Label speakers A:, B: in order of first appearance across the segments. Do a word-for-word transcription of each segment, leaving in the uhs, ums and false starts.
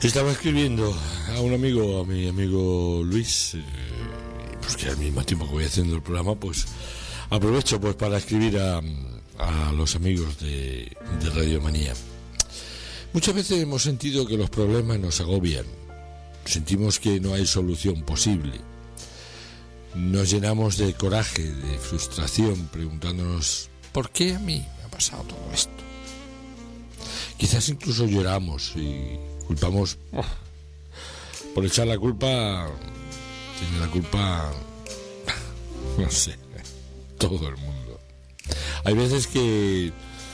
A: Estaba escribiendo a un amigo, a mi amigo Luis, eh, pues que al mismo tiempo que voy haciendo el programa, pues aprovecho pues para escribir a, a los amigos de, de Radio Manía. Muchas veces hemos sentido que los problemas nos agobian, sentimos que no hay solución posible, nos llenamos de coraje, de frustración, preguntándonos ¿por qué a mí me ha pasado todo esto? Quizás incluso lloramos y culpamos oh, por echar la culpa, tiene la culpa, no sé, todo el mundo. Hay veces que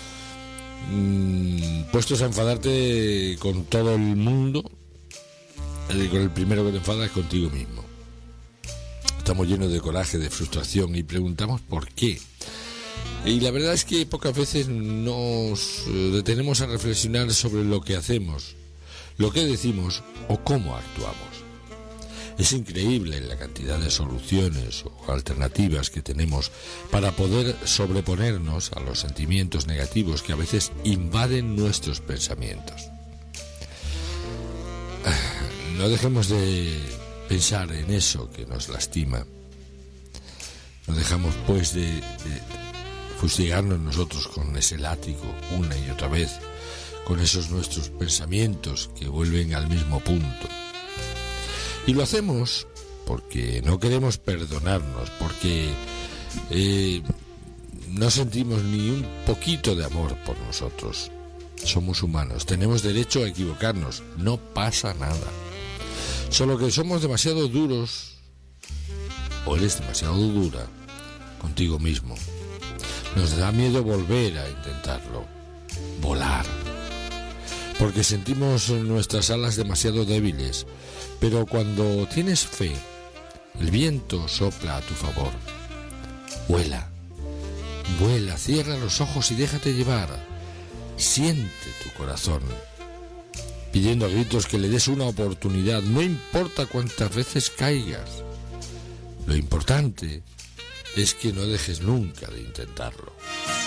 A: mmm, puestos a enfadarte con todo el mundo, con el primero que te enfadas es contigo mismo. Estamos llenos de coraje, de frustración y preguntamos por qué. Y la verdad es que pocas veces nos detenemos a reflexionar sobre lo que hacemos, lo que decimos o cómo actuamos. Es increíble la cantidad de soluciones o alternativas que tenemos para poder sobreponernos a los sentimientos negativos que a veces invaden nuestros pensamientos. No dejemos de pensar en eso que nos lastima. No dejamos pues de, de fustigarnos nosotros con ese látigo una y otra vez, con esos nuestros pensamientos que vuelven al mismo punto. Y lo hacemos porque no queremos perdonarnos, porque eh, no sentimos ni un poquito de amor por nosotros. Somos humanos, tenemos derecho a equivocarnos, no pasa nada. Solo que somos demasiado duros, o eres demasiado dura, contigo mismo. Nos da miedo volver a intentarlo, volar, porque sentimos nuestras alas demasiado débiles, pero cuando tienes fe, el viento sopla a tu favor. Vuela, vuela, cierra los ojos y déjate llevar, siente tu corazón, pidiendo a gritos que le des una oportunidad, no importa cuántas veces caigas, lo importante es que no dejes nunca de intentarlo.